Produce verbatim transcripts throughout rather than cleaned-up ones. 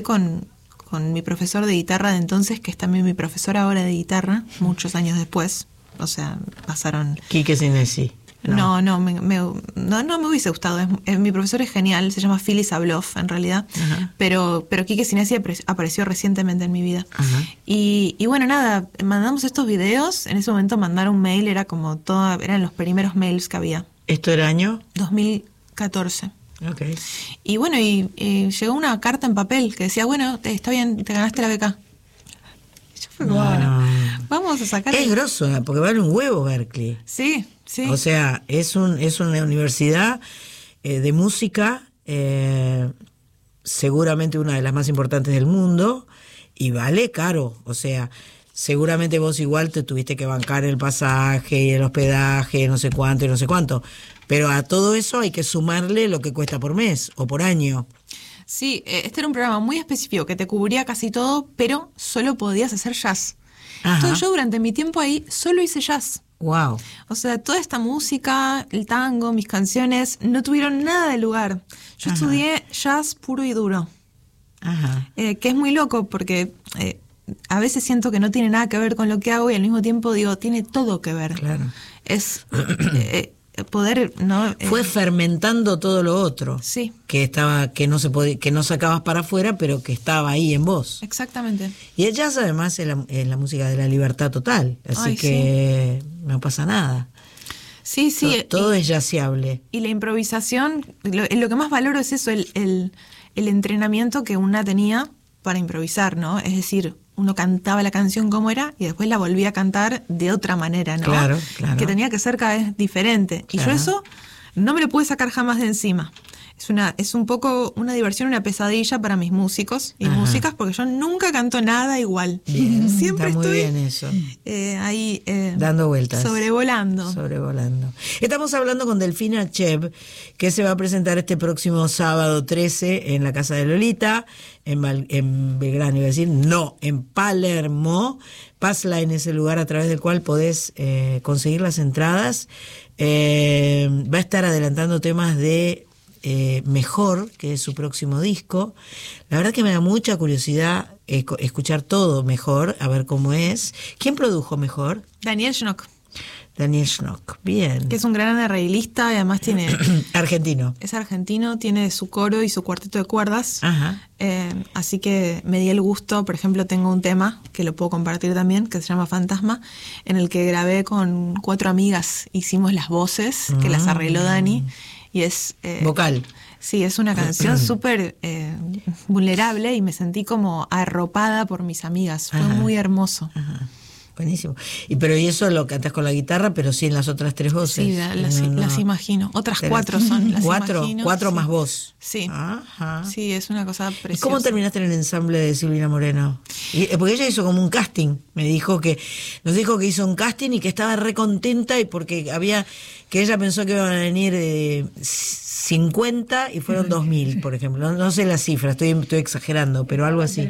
con, con mi profesor de guitarra de entonces, que es también mi profesor ahora de guitarra, muchos años después. O sea, pasaron... Quique Sinesi. No, no, me, me, no, no me hubiese gustado. Es, es, mi profesor es genial, se llama Phyllis Sabloff en realidad, uh-huh. pero pero Quique Sinesi apareció recientemente en mi vida. Uh-huh. Y, y bueno, nada, mandamos estos videos. En ese momento mandar un mail era como todo, eran los primeros mails que había. ¿Esto era año? dos mil catorce. Okay. Y bueno, y, y llegó una carta en papel que decía, bueno, te, está bien, te ganaste la beca. Yo fui como, bueno, vamos a sacar... Es el... grosso, porque vale un huevo Berklee. Sí, sí. O sea, es un es una universidad eh, de música, eh, seguramente una de las más importantes del mundo, y vale caro. O sea, seguramente vos igual te tuviste que bancar el pasaje y el hospedaje, no sé cuánto y no sé cuánto. Pero a todo eso hay que sumarle lo que cuesta por mes o por año. Sí, este era un programa muy específico que te cubría casi todo, pero solo podías hacer jazz. Ajá. Entonces yo durante mi tiempo ahí solo hice jazz. Wow. O sea, toda esta música, el tango, mis canciones, no tuvieron nada de lugar. Yo Ajá. estudié jazz puro y duro. Ajá. Eh, que es muy loco porque eh, a veces siento que no tiene nada que ver con lo que hago y al mismo tiempo digo, tiene todo que ver. Claro. Es... eh, poder no fue eh, fermentando todo lo otro sí que estaba que no se podía, que no sacabas para afuera pero que estaba ahí en vos. Exactamente. Y el jazz además es la, es la música de la libertad total, así Ay, que sí. no pasa nada. Sí, sí. Todo, todo y, es jazzable. Y la improvisación, lo, lo que más valoro es eso, el, el, el entrenamiento que una tenía para improvisar, ¿no? Es decir, uno cantaba la canción como era y después la volvía a cantar de otra manera, ¿no? Claro, claro. Que tenía que ser cada vez diferente. Claro. Y yo eso no me lo pude sacar jamás de encima. Es una es un poco una diversión, una pesadilla para mis músicos y Ajá. músicas, porque yo nunca canto nada igual. Bien, siempre está muy estoy bien eso. Eh, ahí eh, dando vueltas. Sobrevolando. Sobrevolando. Estamos hablando con Delfina Chev, que se va a presentar este próximo sábado trece en la Casa de Lolita, en, Val, en Belgrano, iba a decir, no, en Palermo. Passline es el lugar a través del cual podés eh, conseguir las entradas. Eh, va a estar adelantando temas de Eh, Mejor, que es su próximo disco. La verdad que me da mucha curiosidad eh, escuchar todo Mejor, a ver cómo es. ¿Quién produjo Mejor? Daniel Schnock. Daniel Schnock, bien. Que es un gran arreglista y además tiene... argentino. Es argentino, tiene su coro y su cuarteto de cuerdas. Ajá. Eh, así que me di el gusto, por ejemplo, tengo un tema que lo puedo compartir también, que se llama Fantasma, en el que grabé con cuatro amigas, hicimos las voces, que mm. las arregló Dani. Y es... Eh, vocal. Sí, es una canción súper eh, vulnerable y me sentí como arropada por mis amigas. Fue Ajá. muy hermoso. Ajá. Buenísimo. Y pero y eso lo cantas con la guitarra, pero sí en las otras tres voces. Sí, la, las, no, no. las imagino. Otras pero, cuatro son las cuatro, imagino. Cuatro sí. más vos. Sí. Ajá. Sí, es una cosa preciosa. ¿Y cómo terminaste en el ensamble de Silvina Moreno? Y, porque ella hizo como un casting. Me dijo que, nos dijo que hizo un casting y que estaba re contenta y porque había, que ella pensó que iban a venir eh, cincuenta y fueron dos mil, por ejemplo. No, no sé la cifra, estoy, estoy exagerando, pero algo así.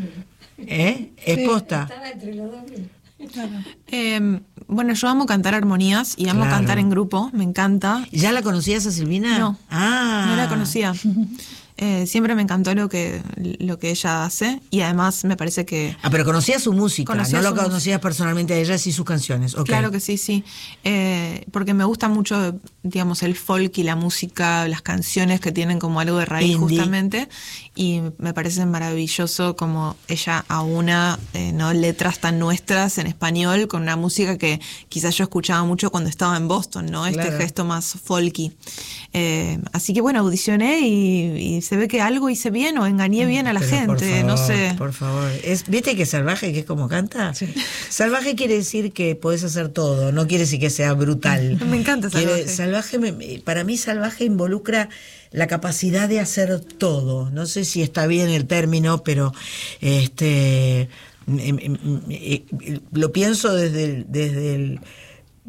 ¿Eh? ¿Es sí, posta? Estaba entre los dos mil. Claro. Eh, bueno, yo amo cantar armonías y amo claro. cantar en grupo, me encanta. ¿Ya la conocías a Silvina? No, ah. no la conocía. Eh, siempre me encantó lo que lo que ella hace y además me parece que... Ah, pero conocías su música, conocía no su lo conocías música. Personalmente a ella, sí sus canciones. Okay. Claro que sí, sí. Eh, porque me gusta mucho, digamos, el folk y la música, las canciones que tienen como algo de raíz Indie. Justamente, y me parece maravilloso como ella aúna eh, ¿no? letras tan nuestras en español con una música que quizás yo escuchaba mucho cuando estaba en Boston, ¿no? Este claro. gesto más folky. Eh, así que bueno, audicioné y, y se ve que algo hice bien o engañé bien a la Pero gente, favor, no sé. Por favor. Es, ¿viste que salvaje, que es como canta? Sí. Salvaje quiere decir que podés hacer todo, no quiere decir que sea brutal. Me encanta salvaje. Quiere, salvaje me, para mí salvaje involucra la capacidad de hacer todo. No sé si está bien el término, pero este lo pienso desde el, desde el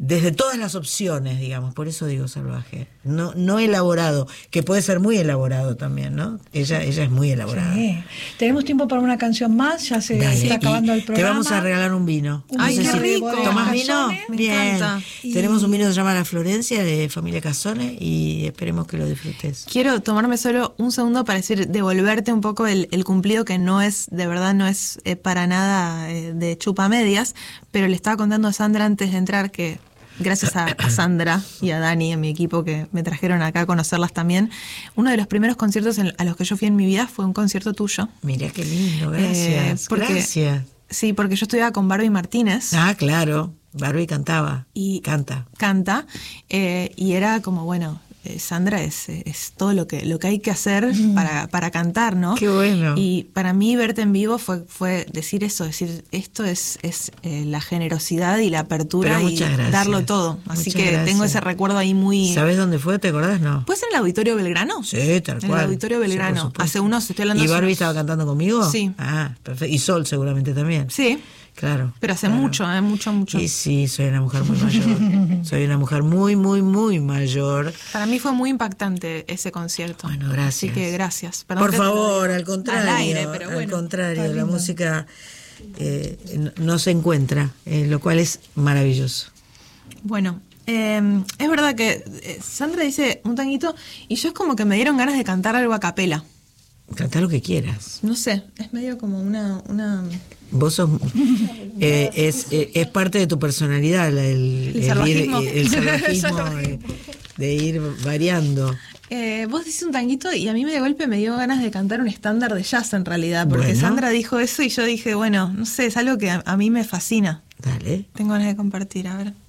desde todas las opciones, digamos, por eso digo salvaje, no no elaborado, que puede ser muy elaborado también, ¿no? Ella ella es muy elaborada. Sí. Tenemos tiempo para una canción más, ya se Dale. está acabando Y el programa. te vamos a regalar un vino. Un Ay, vino qué de rico. bodega ¿Tomás vino? Casone. Me Bien. encanta. Y- Tenemos un vino que se llama La Florencia de Familia Casone y esperemos que lo disfrutes. Quiero tomarme solo un segundo para decir, devolverte un poco el, el cumplido, que no es, de verdad, no es eh, para nada eh, de chupa medias, pero le estaba contando a Sandra antes de entrar que, gracias a, a Sandra y a Dani, en mi equipo, que me trajeron acá a conocerlas también, uno de los primeros conciertos en- a los que yo fui en mi vida fue un concierto tuyo. Mira qué lindo, Eh, gracias. porque- Gracias. Sí, porque yo estudiaba con Barbie Martínez. Ah, claro. Barbie cantaba. Y canta. Canta. eh, y era como, bueno, eh, Sandra es, es todo lo que, lo que hay que hacer para, para cantar, ¿no? Qué bueno. Y para mí verte en vivo fue, fue decir eso, decir esto es, es eh, la generosidad y la apertura Pero y muchas gracias. darlo todo. Así Muchas que gracias. tengo ese recuerdo ahí muy... ¿Sabes dónde fue? ¿Te acordás? No. ¿Puede ser en el Auditorio Belgrano? Sí, tal En cual. el Auditorio Sí, por Belgrano. supuesto. Hace unos, estoy hablando ¿Y hace Barbie unos- estaba cantando conmigo? Sí. Ah, perfecto. Y Sol seguramente también. Sí, Claro. pero hace claro. mucho, ¿eh? Mucho, mucho. Y sí, soy una mujer muy mayor. Soy una mujer muy, muy, muy mayor. Para mí fue muy impactante ese concierto. Bueno, gracias. Así que gracias. Perdón Por que te lo favor, diga al contrario. al aire, pero al bueno, contrario, está la lindo. música eh, no, no se encuentra, eh, lo cual es maravilloso. Bueno, eh, es verdad que eh, Sandra dice un tanguito y yo es como que me dieron ganas de cantar algo a capela. Cantá lo que quieras. No sé, es medio como una... una... Vos sos, eh, es, eh, es parte de tu personalidad la- el, El ir- salvajismo. el salvajismo de, de ir variando. Eh, vos dices un tanguito y a mí de golpe me dio ganas de cantar un estándar de jazz en realidad, porque Bueno. Sandra dijo eso y yo dije, bueno, no sé, es algo que a, a mí me fascina. Dale. Tengo ganas de compartir, a ver.